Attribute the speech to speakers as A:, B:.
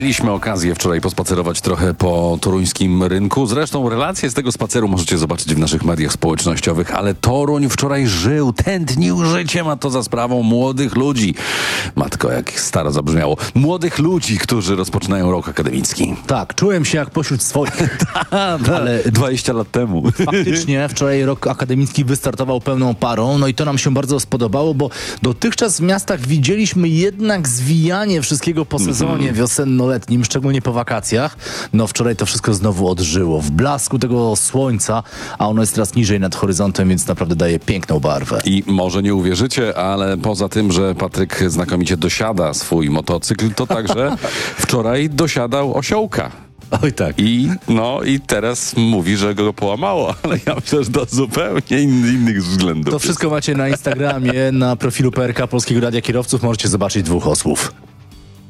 A: Mieliśmy okazję wczoraj pospacerować trochę po toruńskim rynku. Zresztą relacje z tego spaceru możecie zobaczyć w naszych mediach społecznościowych, ale Toruń wczoraj żył, tętnił życiem, a to za sprawą młodych ludzi. Matko, jak staro zabrzmiało. Młodych ludzi, którzy rozpoczynają rok akademicki.
B: Tak, czułem się jak pośród swoich.
A: Ale 20 lat temu.
B: Faktycznie wczoraj rok akademicki wystartował pełną parą, no i to nam się bardzo spodobało, bo dotychczas w miastach widzieliśmy jednak zwijanie wszystkiego po sezonie wiosenno-letnim, szczególnie po wakacjach. No wczoraj to wszystko znowu odżyło w blasku tego słońca, a ono jest teraz niżej nad horyzontem, więc naprawdę daje piękną barwę.
A: I może nie uwierzycie, ale poza tym, że Patryk znakomicie dosiada swój motocykl, to także wczoraj dosiadał osiołka.
B: Oj tak.
A: I teraz mówi, że go połamało, ale ja myślę, że to zupełnie innych względów.
B: To wszystko macie na Instagramie, na profilu PRK Polskiego Radia Kierowców. Możecie zobaczyć dwóch osłów.